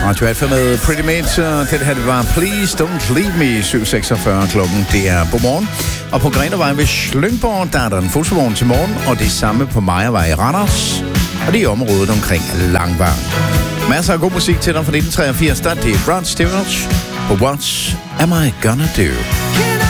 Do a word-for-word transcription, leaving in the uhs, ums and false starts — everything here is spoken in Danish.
Radio Alfa med Pretty Mates, og det her det var Please Don't Leave Me, syv seksogfyrre klokken. Det er på morgen. Og på Grenevej ved Slyngborg, der er der en fotovogn til morgen, og det samme på Mejervej i Randers, og det er området omkring Langvang. Masser af god musik til dig fra nitten treogfirs, der det er Rod Stewart på What Am I Gonna Do?